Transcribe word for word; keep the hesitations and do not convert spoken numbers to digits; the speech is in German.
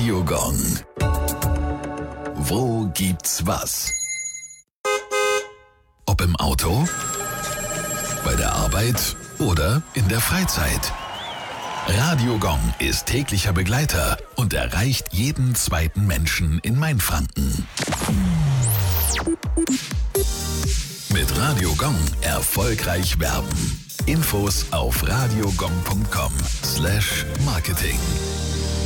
Radio Gong. Wo gibt's was? Ob im Auto, bei der Arbeit oder in der Freizeit. Radio Gong ist täglicher Begleiter und erreicht jeden zweiten Menschen in Mainfranken. Mit Radio Gong erfolgreich werben. Infos auf radiogong punkt com slash marketing.